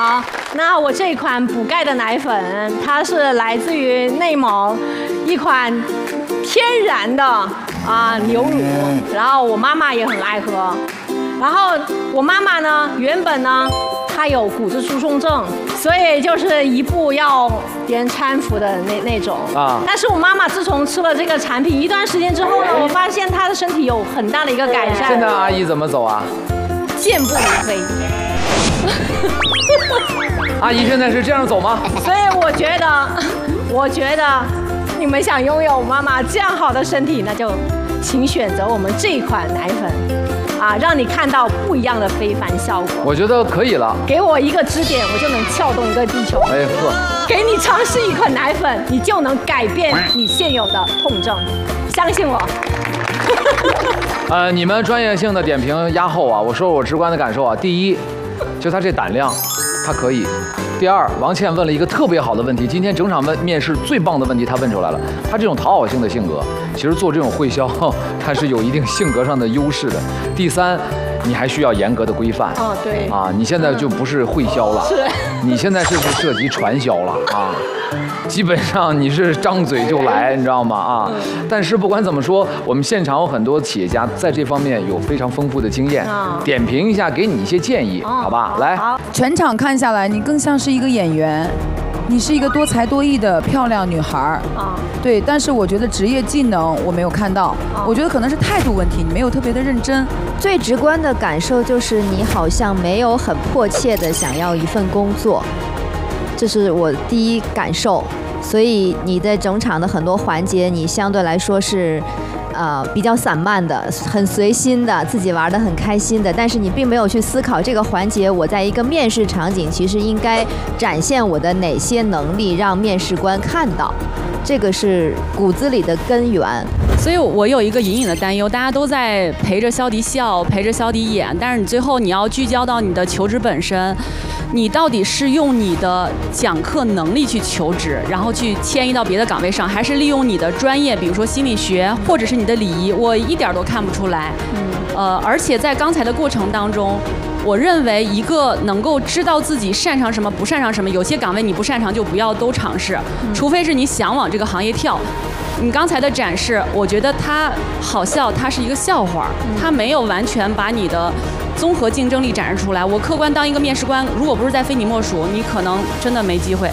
好，那我这一款补钙的奶粉，它是来自于内蒙一款天然的牛乳，然后我妈妈也很爱喝。然后我妈妈呢，原本呢她有骨质疏松症，所以就是一步要别人搀扶的那种啊。但是我妈妈自从吃了这个产品一段时间之后呢，我发现她的身体有很大的一个改善。 现在阿姨怎么走啊？ 健步如飞。 阿姨现在是这样走吗？ 所以我觉得你们想拥有妈妈这样好的身体，那就请选择我们这一款奶粉。让你看到不一样的非凡效果。 我觉得可以了。 给我一个支点，我就能撬动一个地球。 哎呵， 给你尝试一款奶粉，你就能改变你现有的痛症，相信我。 你们专业性的点评压后啊，我说我直观的感受啊，第一，就他这胆量，他可以。第二，王倩问了一个特别好的问题，今天整场面试最棒的问题，他问出来了。他这种讨好性的性格，其实做这种会销，他是有一定性格上的优势的。第三，你还需要严格的规范。 对。 你现在就不是会销了， 是。 你现在是涉及传销了啊。基本上你是张嘴就来，你知道吗？但是不管怎么说，我们现场有很多企业家在这方面有非常丰富的经验，点评一下，给你一些建议，好吧？来， 全场看下来，你更像是一个演员，你是一个多才多艺的漂亮女孩对，但是我觉得职业技能我没有看到，我觉得可能是态度问题，你没有特别的认真。 最直观的感受就是你好像没有很迫切的想要一份工作。这是我第一感受，所以你在整场的很多环节，你相对来说是，比较散漫的，很随心的，自己玩得很开心的，但是你并没有去思考这个环节，我在一个面试场景，其实应该展现我的哪些能力，让面试官看到，这个是骨子里的根源。 所以我有一个隐隐的担忧，大家都在陪着肖迪笑，陪着肖迪演，但是你最后你要聚焦到你的求职本身，你到底是用你的讲课能力去求职，然后去迁移到别的岗位上，还是利用你的专业，比如说心理学或者是你的礼仪，我一点都看不出来。而且在刚才的过程当中，我认为一个能够知道自己擅长什么不擅长什么，有些岗位你不擅长就不要都尝试，除非是你想往这个行业跳。你刚才的展示，我觉得它好笑，它是一个笑话，它没有完全把你的综合竞争力展示出来。我客观当一个面试官，如果不是在非你莫属，你可能真的没机会。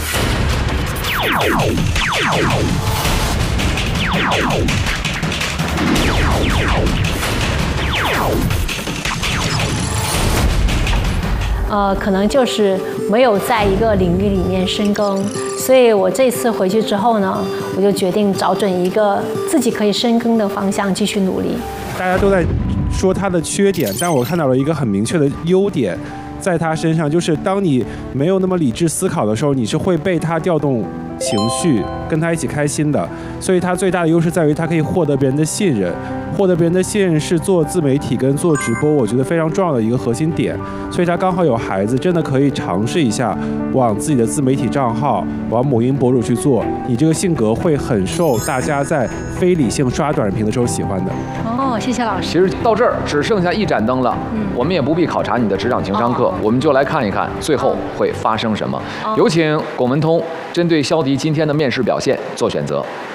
可能就是没有在一个领域里面深耕，所以我这次回去之后呢，我就决定找准一个自己可以深耕的方向，继续努力。 大家都在说他的缺点，但我看到了一个很明确的优点，在他身上，就是当你没有那么理智思考的时候，你是会被他调动情绪，跟他一起开心的。所以他最大的优势在于他可以获得别人的信任。获得别人的信任是做自媒体跟做直播，我觉得非常重要的一个核心点。所以他刚好有孩子，真的可以尝试一下往自己的自媒体账号、往某音博主去做。你这个性格会很受大家在非理性刷短视频的时候喜欢的。 谢谢老师。 其实到这儿只剩下一盏灯了，我们也不必考察你的职场情商课，我们就来看一看最后会发生什么。有请龚文通针对肖迪今天的面试表现做选择。